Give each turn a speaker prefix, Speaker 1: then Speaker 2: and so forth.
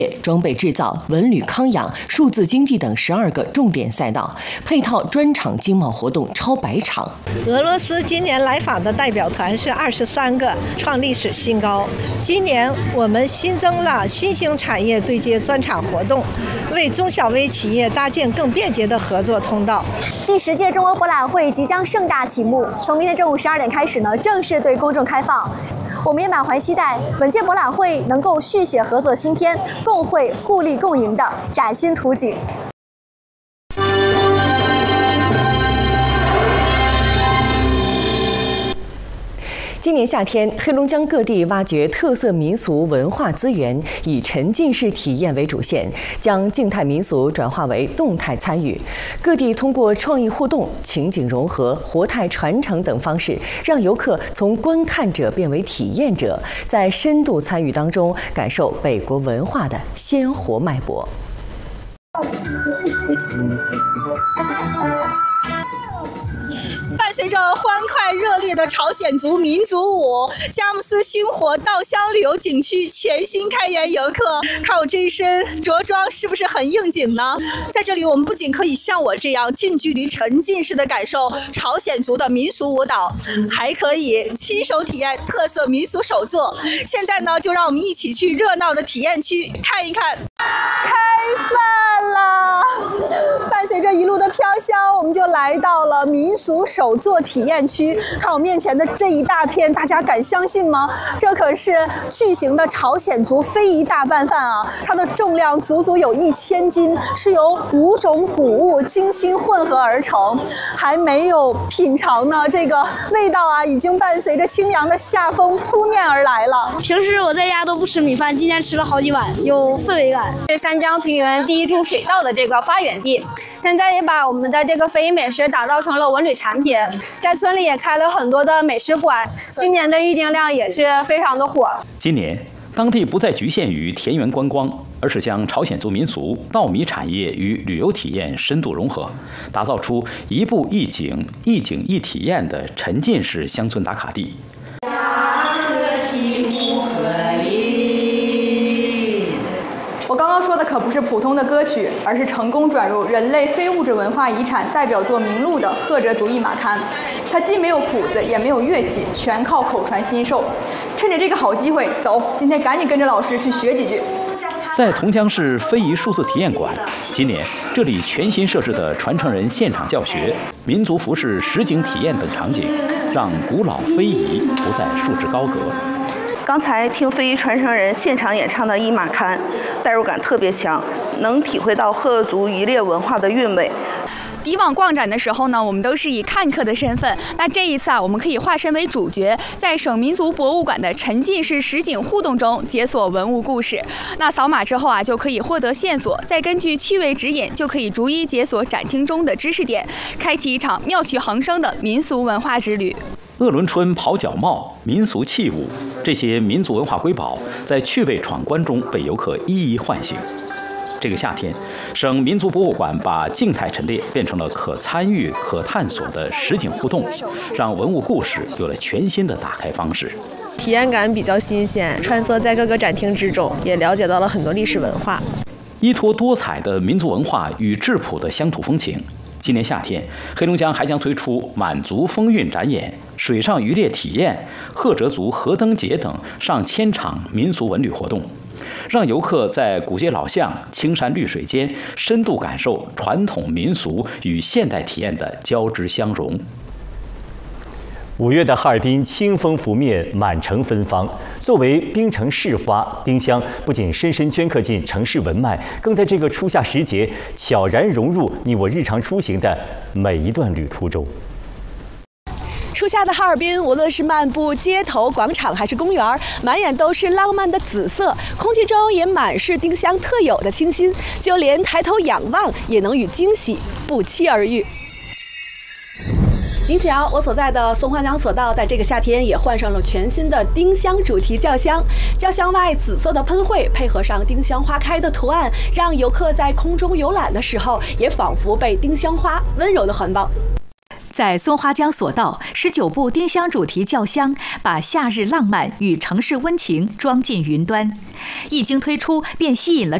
Speaker 1: 装备制造、文旅康养、数字经济等12个重点赛道，配套专场经贸活动超100场。
Speaker 2: 俄罗斯今年来访的代表团是23个，创历史新高。今年我们新增了新兴产业对接专场活动，为中小微企业搭建更便捷的合作通道。
Speaker 3: 第10届中俄博览会即将盛大启幕，从明天中午12点开始呢，正式对公众开放。我们也满怀期待，本届博览会能够续写合作新篇，共绘互利共赢的崭新图景。
Speaker 1: 今年夏天，黑龙江各地挖掘特色民俗文化资源，以沉浸式体验为主线，将静态民俗转化为动态参与。各地通过创意互动、情景融合、活态传承等方式，让游客从观看者变为体验者，在深度参与当中感受北国文化的鲜活脉搏。
Speaker 4: 伴随着欢快热烈的朝鲜族民族舞，佳木斯星火稻香旅游景区全新开园游客。看我这一身着装是不是很应景呢？在这里，我们不仅可以像我这样近距离沉浸式的感受朝鲜族的民俗舞蹈，还可以亲手体验特色民俗手作。现在呢，就让我们一起去热闹的体验区看一看。开饭了！伴随着一路的飘香，我们就来到了民俗手作体验区。看我面前的这一大片，大家敢相信吗？这可是巨型的朝鲜族非遗大拌饭啊！它的重量足足有1000斤，是由5种谷物精心混合而成。还没有品尝呢，这个味道啊，已经伴随着清凉的夏风扑面而来了。
Speaker 5: 平时我在家都不吃米饭，今天吃了好几碗，有氛围感。
Speaker 6: 是三江平原第一株水稻的这个发源地，现在也把我们的这个非遗美食打造成了文旅产品，在村里也开了很多的美食馆，今年的预订量也是非常的火。
Speaker 7: 今年当地不再局限于田园观光，而是将朝鲜族民俗、稻米产业与旅游体验深度融合，打造出一步一景、一景一体验的沉浸式乡村打卡地。
Speaker 8: 我刚刚说的可不是普通的歌曲，而是成功转入人类非物质文化遗产代表作名录的赫哲族一马堪。它既没有谱子，也没有乐器，全靠口传心授。趁着这个好机会，走，今天赶紧跟着老师去学几句。
Speaker 7: 在同江市非遗数字体验馆，今年这里全新设置的传承人现场教学、民族服饰实景体验等场景，让古老非遗不再束之高阁。
Speaker 9: 刚才听非遗传承人现场演唱的一马堪，代入感特别强，能体会到赫族渔猎文化的韵味。
Speaker 10: 以往逛展的时候呢，我们都是以看客的身份，那这一次啊，我们可以化身为主角，在省民族博物馆的沉浸式实景互动中解锁文物故事。那扫码之后啊，就可以获得线索，再根据趣味指引，就可以逐一解锁展厅中的知识点，开启一场妙趣横生的民俗文化之旅。
Speaker 7: 鄂伦春跑脚帽、民俗器物，这些民族文化瑰宝在趣味闯关中被游客一一唤醒。这个夏天，省民族博物馆把静态陈列变成了可参与、可探索的实景互动，让文物故事有了全新的打开方式。
Speaker 11: 体验感比较新鲜，穿梭在各个展厅之中，也了解到了很多历史文化。
Speaker 7: 依托多彩的民族文化与质朴的乡土风情，今年夏天，黑龙江还将推出满族风韵展演、水上渔猎体验、赫哲族河灯节等上千场民俗文旅活动，让游客在古街老巷、青山绿水间深度感受传统民俗与现代体验的交织相融。
Speaker 12: 5月的哈尔滨清风拂面，满城芬芳。作为冰城市花，丁香不仅深深镌刻进城市文脉，更在这个初夏时节悄然融入你我日常出行的每一段旅途中。
Speaker 13: 初夏的哈尔滨，无论是漫步街头、广场还是公园，满眼都是浪漫的紫色，空气中也满是丁香特有的清新，就连抬头仰望也能与惊喜不期而遇。您瞧，我所在的松花江索道，在这个夏天也换上了全新的丁香主题轿厢。轿厢外紫色的喷绘，配合上丁香花开的图案，让游客在空中游览的时候，也仿佛被丁香花温柔的环抱。
Speaker 14: 在松花江索道，19部丁香主题轿厢把夏日浪漫与城市温情装进云端，一经推出便吸引了